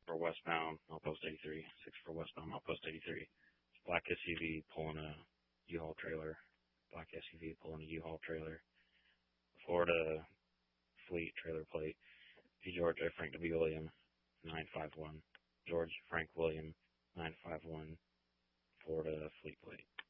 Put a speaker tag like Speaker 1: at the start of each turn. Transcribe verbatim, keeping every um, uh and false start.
Speaker 1: for westbound, Outpost eighty-three. six four westbound, Outpost eighty-three. Black S U V pulling a U-Haul trailer. Black S U V pulling a U-Haul trailer. Florida Fleet trailer plate. P. George F. Frank W. William, nine five one. George Frank William, nine five one. Florida Fleet plate.